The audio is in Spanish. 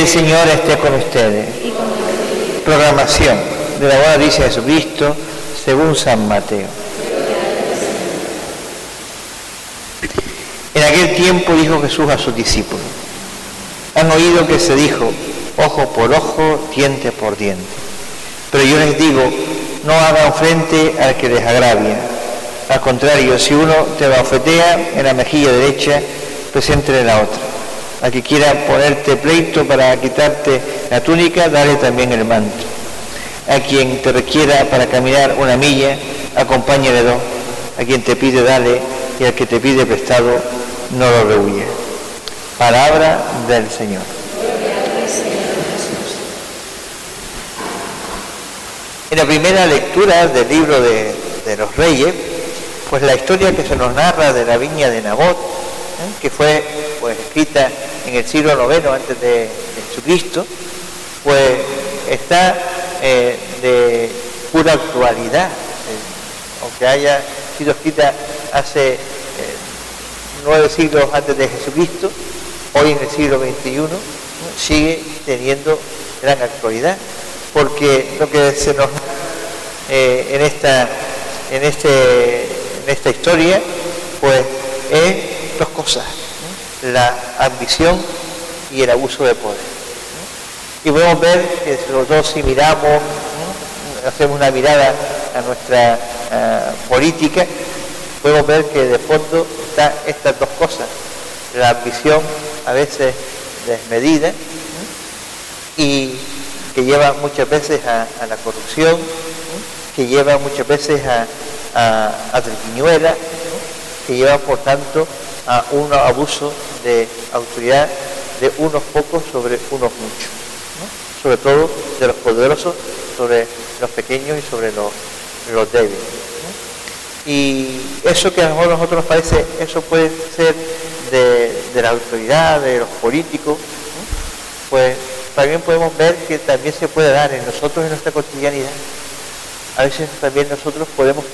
El Señor esté con ustedes. Proclamación de la buena noticia de Jesucristo según San Mateo. En aquel tiempo dijo Jesús a sus discípulos: han oído que se dijo, ojo por ojo, diente por diente. Pero yo les digo, no hagan frente al que les agravia. Al contrario, si uno te bofetea en la mejilla derecha, preséntale la otra. Al que quiera ponerte pleito para quitarte la túnica, dale también el manto. A quien te requiera para caminar una milla, acompáñale dos. A quien te pide, dale, y al que te pide prestado, no lo rehuyas. Palabra del Señor. En la primera lectura del libro de los Reyes, pues la historia que se nos narra de la viña de Nabot, que fue pues escrita en el siglo IX antes de Jesucristo, pues está de pura actualidad, aunque haya sido escrita hace 9 siglos antes de Jesucristo, hoy en el siglo XXI sigue teniendo gran actualidad, porque lo que se nos en esta historia pues es dos cosas: la ambición y el abuso de poder. Y podemos ver que sobre todo si miramos, hacemos una mirada a nuestra política, podemos ver que de fondo están estas dos cosas: la ambición a veces desmedida y que lleva muchas veces a la corrupción, que lleva muchas veces a triquiñuela, que lleva por tanto a un abuso de autoridad de unos pocos sobre unos muchos, ¿no? Sobre todo de los poderosos sobre los pequeños y sobre los débiles, ¿no? Y eso que a lo mejor a nosotros nos parece, eso puede ser de la autoridad, de los políticos, ¿no? Pues también podemos ver que también se puede dar en nosotros, en nuestra cotidianidad. A veces también nosotros podemos